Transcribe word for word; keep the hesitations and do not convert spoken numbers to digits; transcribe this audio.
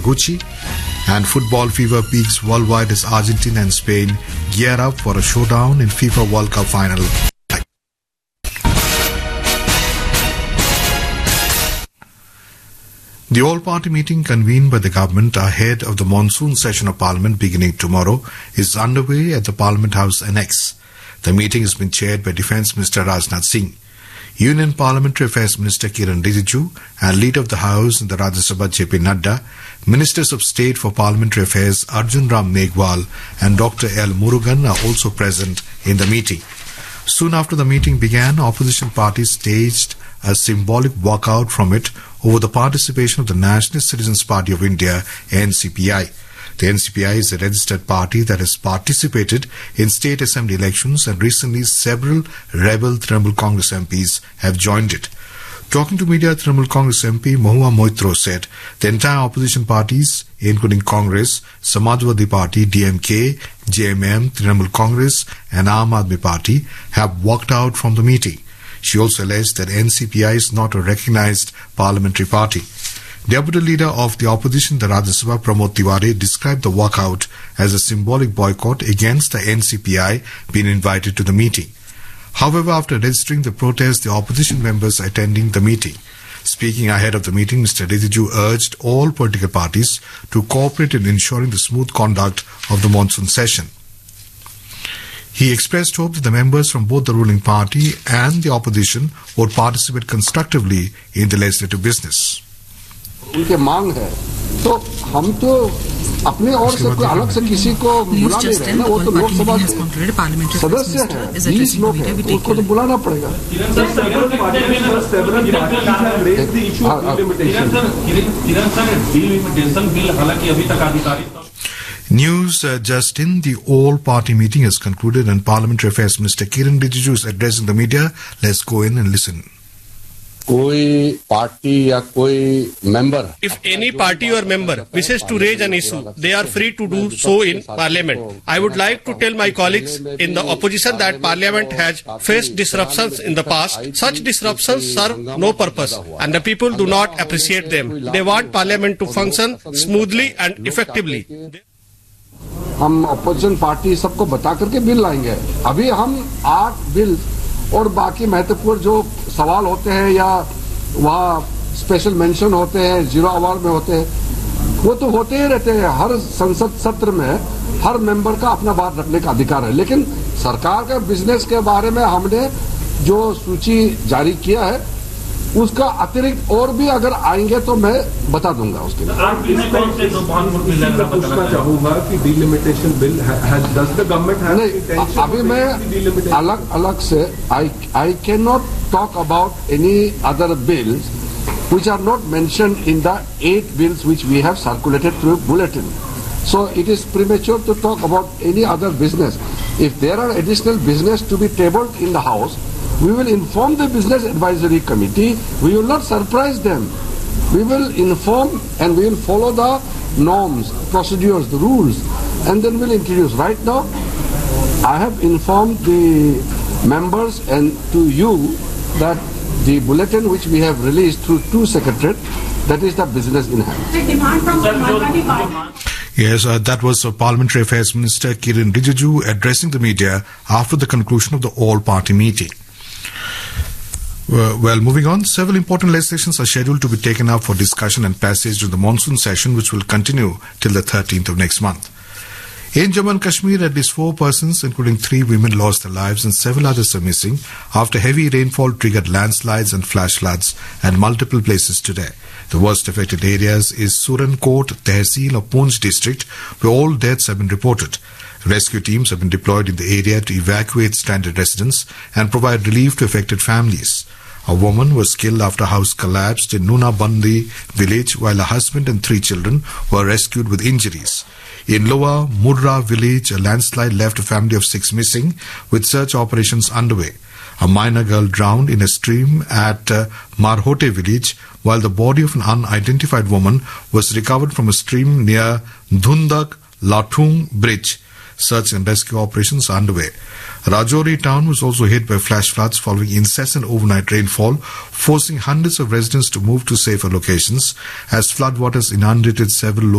Yamaguchi. And football fever peaks worldwide as Argentina and Spain gear up for a showdown in FIFA World Cup final. The all-party meeting convened by the government ahead of the monsoon session of Parliament beginning tomorrow is underway at the Parliament House Annex. The meeting has been chaired by Defence Minister Rajnath Singh. Union Parliamentary Affairs Minister Kiran Rijiju and Leader of the House in the Rajya Sabha J P Nadda, Ministers of State for Parliamentary Affairs Arjun Ram Meghwal and Doctor L. Murugan are also present in the meeting. Soon after the meeting began, opposition parties staged a symbolic walkout from it over the participation of the National Citizens Party of India, N C P I. The N C P I is a registered party that has participated in state assembly elections, and recently several rebel Trinamool Congress M Ps have joined it. Talking to media, Trinamool Congress M P Mahua Moitro said the entire opposition parties, including Congress, Samajwadi Party, D M K, J M M, Trinamool Congress and Aam Aadmi Party have walked out from the meeting. She also alleged that N C P I is not a recognized parliamentary party. Deputy Leader of the Opposition, the Rajya Sabha, Pramod Tiwari, described the walkout as a symbolic boycott against the N C P I being invited to the meeting. However, after registering the protest, the opposition members attending the meeting. Speaking ahead of the meeting, Mister Rijiju urged all political parties to cooperate in ensuring the smooth conduct of the monsoon session. He expressed hope that the members from both the ruling party and the opposition would participate constructively in the legislative business. उनके मांग है तो हम तो अपने और से कोई अलग से किसी को बुला नहीं रहे ना, वो तो लोकसभा सदस्य हैं, बीस लोग हैं, उनको तो बुलाना पड़ेगा. News uh, just in, the all-party meeting has concluded and Parliamentary Affairs Minister Kiran Rijiju is addressing the media. Let's go in and listen. कोई पार्टी या कोई member. If any party or member wishes to raise an issue, they are free to do so in Parliament. I would like to tell my colleagues in the opposition that Parliament has faced disruptions in the past. Such disruptions serve no purpose and the people do not appreciate them. They want Parliament to function smoothly and effectively. हम opposition party सबको बता करके bill लाएंगे. अभी हम आठ bill और बाकी महत्वपूर्ण जो सवाल होते हैं या वहाँ स्पेशल मेंशन होते हैं, जीरो आवर में होते हैं, वो तो होते ही रहते हैं. हर संसद सत्र में हर मेंबर का अपना बात रखने का अधिकार है. लेकिन सरकार के बिजनेस के बारे में हमने जो सूची जारी किया है उसका अतिरिक्त और भी अगर आएंगे तो मैं बता दूंगा उसके लिए. पूछना चाहूंगा कि delimitation bill does the government have intention. अभी मैं अलग अलग से आई I can not talk about any other bills which are not mentioned in the eight bills which we have circulated through bulletin. So it is premature to talk about any other business. If there are additional business to be tabled in the House, we will inform the Business Advisory Committee. We will not surprise them. We will inform and we will follow the norms, procedures, the rules, and then we'll introduce. Right now, I have informed the members and to you that the bulletin which we have released through two secretariat, that is the business in hand. The demand from Samajwadi Party. Yes, uh, that was uh, Parliamentary Affairs Minister Kiran Rijiju addressing the media after the conclusion of the all-party meeting. Uh, well, moving on, several important legislations are scheduled to be taken up for discussion and passage during the monsoon session, which will continue till the thirteenth of next month. In Jammu and Kashmir, at least four persons, including three women, lost their lives and several others are missing after heavy rainfall triggered landslides and flash floods at multiple places today. The worst affected areas is Surankot, Tehsil of Poonch district, where all deaths have been reported. Rescue teams have been deployed in the area to evacuate stranded residents and provide relief to affected families. A woman was killed after a house collapsed in Nunabandi village, while her husband and three children were rescued with injuries. In Lower Murra village, a landslide left a family of six missing, with search operations underway. A minor girl drowned in a stream at uh, Marhote village, while the body of an unidentified woman was recovered from a stream near Dhundak Lathung bridge. Search and rescue operations are underway. Rajouri town was also hit by flash floods following incessant overnight rainfall, forcing hundreds of residents to move to safer locations as floodwaters inundated several